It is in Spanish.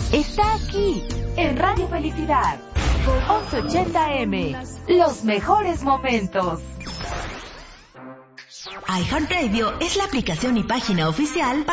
está aquí, en Radio Felicidad. 1180M, los mejores momentos. iHeartRadio es la aplicación y página oficial